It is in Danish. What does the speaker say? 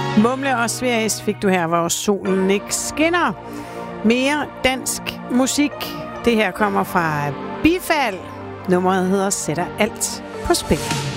Mumle og Sverige fik du her, hvor solen ikke skinner. Mere dansk musik. Det her kommer fra Bifald. Nummeret hedder Sætter alt på spil.